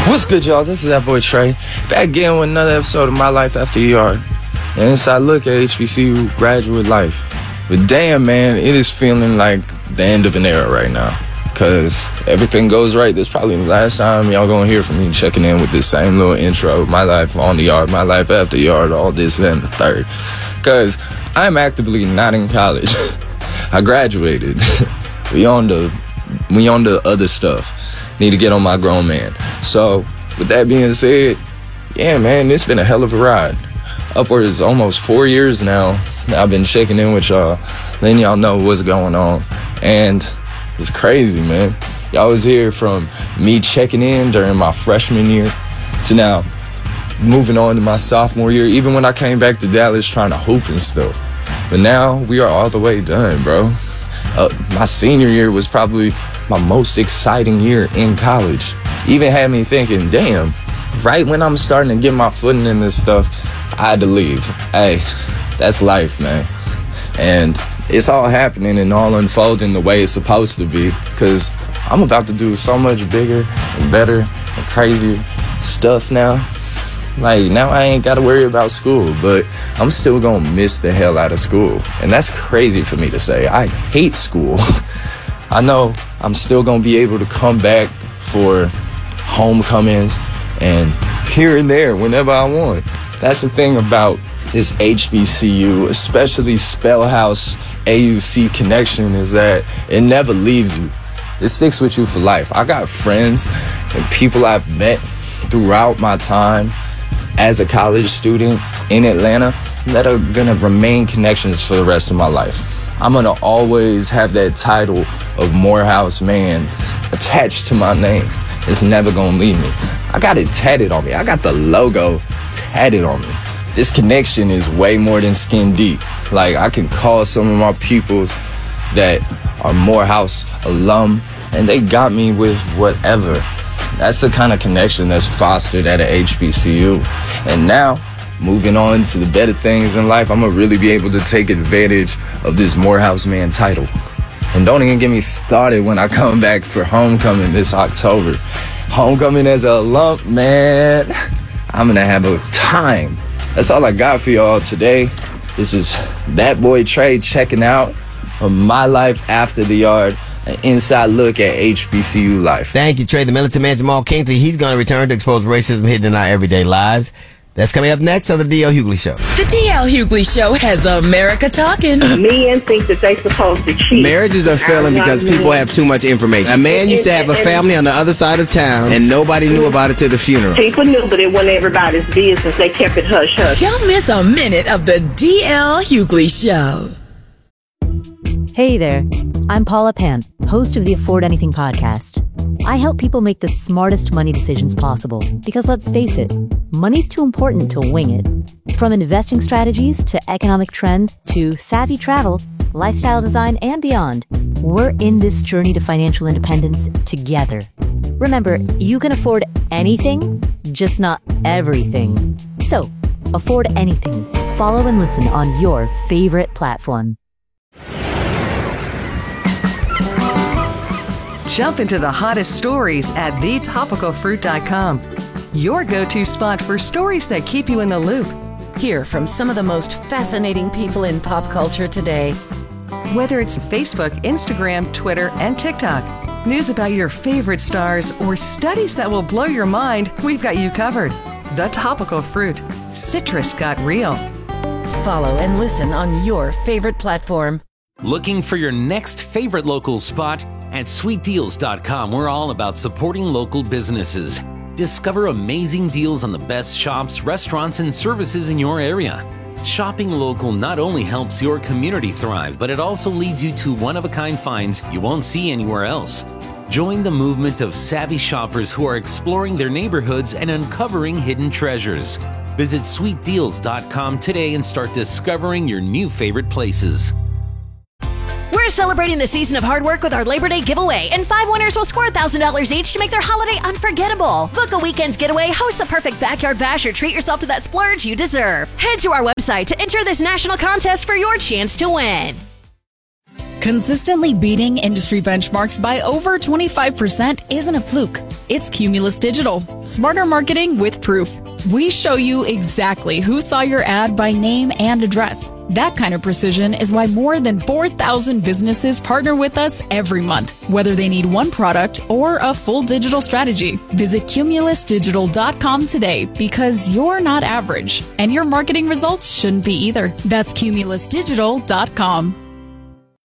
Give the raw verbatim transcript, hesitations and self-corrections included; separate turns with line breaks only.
What's good, y'all? This is that boy Trey, back again with another episode of My Life After Yard, an inside look at H B C U graduate life. But damn, man, it is feeling like the end of an era right now, because everything goes right. This is probably the last time y'all gonna hear from me checking in with this same little intro, My Life on the Yard, My Life After Yard, all this, that, and the third, because I'm actively not in college. I graduated. we on the we on the other stuff. Need to get on my grown man. So, with that being said, yeah, man, it's been a hell of a ride. Upwards almost four years now. I've been checking in with y'all, letting y'all know what's going on. And it's crazy, man. Y'all was here from me checking in during my freshman year to now moving on to my sophomore year, even when I came back to Dallas trying to hoop and stuff. But now we are all the way done, bro. Uh, my senior year was probably my most exciting year in college. Even had me thinking, damn, right when I'm starting to get my footing in this stuff, I had to leave. Hey, that's life, man. And it's all happening and all unfolding the way it's supposed to be, because I'm about to do so much bigger and better and crazier stuff now. Like, now I ain't got to worry about school, but I'm still going to miss the hell out of school. And that's crazy for me to say. I hate school. I know I'm still going to be able to come back for homecomings and here and there whenever I want. That's the thing about this H B C U, especially Spellhouse A U C connection, is that it never leaves you. It sticks with you for life. I got friends and people I've met throughout my time as a college student in Atlanta that are gonna remain connections for the rest of my life. I'm gonna always have that title of Morehouse man attached to my name. It's never gonna leave me. I got it tatted on me. I got the logo tatted on me. This connection is way more than skin deep. Like, I can call some of my peoples that are Morehouse alum and they got me with whatever. That's the kind of connection that's fostered at a H B C U. And now, moving on to the better things in life, I'm going to really be able to take advantage of this Morehouse man title. And don't even get me started when I come back for homecoming this October. Homecoming as an alum, man, I'm going to have a time. That's all I got for y'all today. This is that boy Trey checking out on My Life After the Yard, an inside look at H B C U life.
Thank you, Trey. The militant man, Jamal Kingsley, he's going to return to expose racism hidden in our everyday lives. That's coming up next on the D L. Hughley Show.
The D L. Hughley Show has America talking.
Men think that they supposed to cheat.
Marriages are failing because people have too much information. A man used to have a family on the other side of town, and nobody knew about it till the funeral.
People knew, but it wasn't everybody's business. They kept it hush-hush.
Don't miss a minute of the D L. Hughley Show.
Hey there, I'm Paula Pant, host of the Afford Anything podcast. I help people make the smartest money decisions possible because, let's face it, money's too important to wing it. From investing strategies to economic trends to savvy travel, lifestyle design, and beyond, we're in this journey to financial independence together. Remember, you can afford anything, just not everything. So, afford anything. Follow and listen on your favorite platform.
Jump into the hottest stories at the topical fruit dot com. Your go-to spot for stories that keep you in the loop.
Hear from some of the most fascinating people in pop culture today.
Whether it's Facebook, Instagram, Twitter, and TikTok, news about your favorite stars, or studies that will blow your mind, we've got you covered. The Topical Fruit. Citrus got real.
Follow and listen on your favorite platform.
Looking for your next favorite local spot? At sweet deals dot com, we're all about supporting local businesses. Discover amazing deals on the best shops, restaurants, and services in your area. Shopping local not only helps your community thrive, but it also leads you to one-of-a-kind finds you won't see anywhere else. Join the movement of savvy shoppers who are exploring their neighborhoods and uncovering hidden treasures. Visit sweet deals dot com today and start discovering your new favorite places.
We're celebrating the season of hard work with our Labor Day giveaway, and five winners will score one thousand dollars each to make their holiday unforgettable. Book a weekend getaway, host the perfect backyard bash, or treat yourself to that splurge you deserve. Head to our website to enter this national contest for your chance to win.
Consistently beating industry benchmarks by over twenty-five percent isn't a fluke. It's Cumulus Digital. Smarter marketing with proof. We show you exactly who saw your ad by name and address. That kind of precision is why more than four thousand businesses partner with us every month, whether they need one product or a full digital strategy. Visit cumulus digital dot com today because you're not average, and your marketing results shouldn't be either. That's cumulus digital dot com.